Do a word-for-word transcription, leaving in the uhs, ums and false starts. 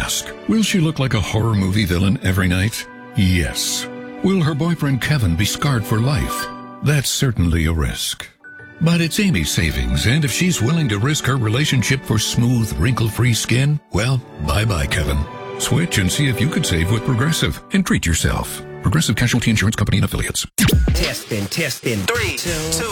ask, will she look like a horror movie villain every night? Yes. Will her boyfriend Kevin be scarred for life? That's certainly a risk. But it's Amy's savings, and if she's willing to risk her relationship for smooth, wrinkle-free skin, well, bye-bye, Kevin. Switch and see if you could save with Progressive and treat yourself. Progressive Casualty Insurance Company and Affiliates. Testing, testing. Three, two,